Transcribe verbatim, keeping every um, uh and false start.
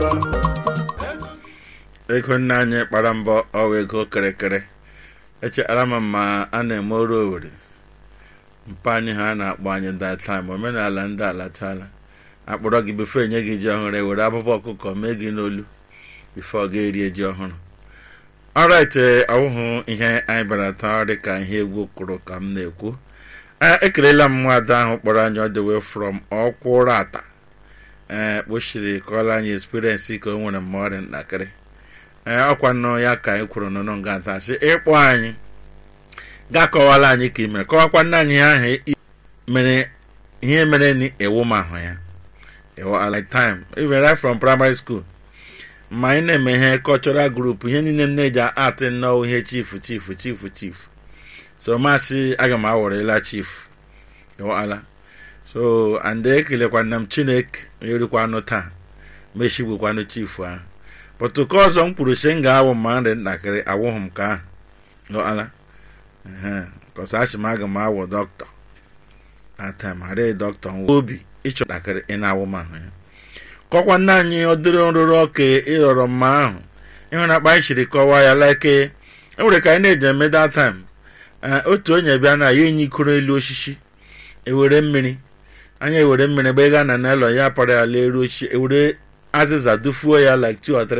ego nna anyị kpara mbọ ọwa ego kere eche arama ma a na-eme ọrụ owere mpa anyị ha na-akpọ anyị that time omenala ndị alatala akpọrọ gị bifo enye gị ji ọhụrụ ewere abụbọ ọkụkọ mee gị n'olu bifo ga erie ji ọhụrụ. Alright, awụhụ ihe anyị bara taa dị ka ihe egwu kwuru ka m na-ekwu. Ekelela m nwada ahụ kpọrọ anyị all the way from Ọkwụrụ Ata ee kpochiri kọọla anyị experience ka o nwere mmọrị ntakịrị ee ọkwa nnọọ ya ka anyị kwuru n'ọnụ nga nta sị ịkpọ anyị ga-akọwala anyị ka imere kọwakwa nna anyị ahụ mere ihe mere ni ewu ma ahụ ya ewu at like time even right from primary school ma anyị na-eme ihe cultural group ihe niile m na-eji atị nnọọ ihe chief chief chief chief so masị aga m aworela chief ewu ala so and ekelekwana m Chineke erikwanụ taa mechigbukwanụ chief ahụ but ka ọzọ m kwuru sị m ga-awụ ma nri ntakịrị awụghị m ka ahụ n'ala ee kọsa achị m aga m awụ dọkịta ata m harị dọkịta obi ịchọ ntakịrị ị na-awụ m ahụ ya kọkwa nna anyị ọ dịrị nrụrụ ọka ịrọrọ mma ahụ ịhụ na akpa anyị chiri kọwaa ya like e nwere ka anyị na-eji eme that time otu onye bịa na ya enyi ikoro elu osisi ewere mmiri anya ewere mmiri ebe ị ga na n'ụlọ ya para ya leru osisi ewere azịza dufuo ya like two or three